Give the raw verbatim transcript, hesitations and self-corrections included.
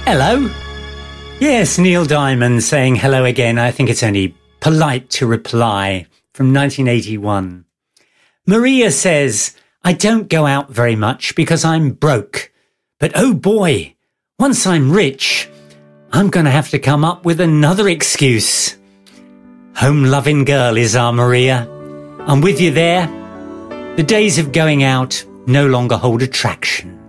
Hello. Yes, Neil Diamond saying hello again. I think it's only polite to reply, from nineteen eighty-one. Maria says, I don't go out very much because I'm broke. But oh boy, once I'm rich, I'm going to have to come up with another excuse. Home-loving girl is our Maria. I'm with you there. The days of going out no longer hold attraction.